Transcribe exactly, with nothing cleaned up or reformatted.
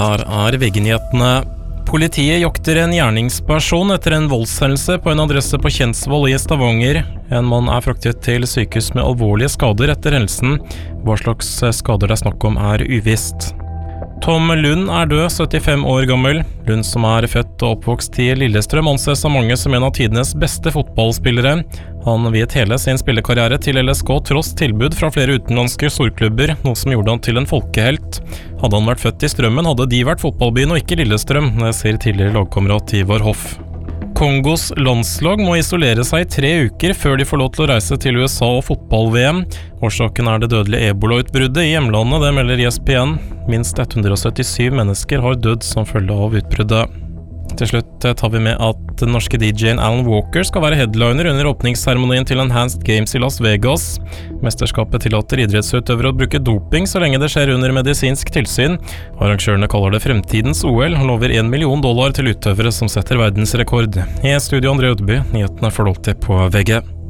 Her er V G-nyhetene. Politiet jakter en gjerningsperson etter en voldshendelse på en adresse på Kjensvoll i Stavanger. En mann er fraktet til sykehus med alvorlige skader etter hendelsen. Hva slags skader det er snakk om er uvisst. Tom Lund er død, syttifem år gammel. Lund, som er født og oppvokst i Lillestrøm, anses av mange som en av tidenes beste fotballspillere. Han viet hele sin spillekarriere til L S K tross tilbud fra flere utenlandske storklubber, noe som gjorde han til en folkehelt. Hadde han vært født i Strømmen, hadde de vært fotballbyen og ikke Lillestrøm, det sier tidligere lagkamerat Ivar Hoff. Kongos landslag må isolere seg i tre uker før de får lov til å reise til U S A og fotball-V M. Årsaken er det dødelige ebola-utbruddet i hjemlandet, det melder E S P N. Minst ett hundre og syttisju mennesker har dødd som følge av utbruddet. Til slutt tar vi med at den norske D J-en Alan Walker skal være headliner under åpningsseremonien til Enhanced Games i Las Vegas. Mesterskapet tillater idrettsutøvere å bruke doping så lenge det skjer under medisinsk tilsyn. Arrangørene kaller det fremtidens O L og lover en million dollar til utøvere som setter verdensrekord. I studio André Ødeby, nyhetene får du alltid på V G.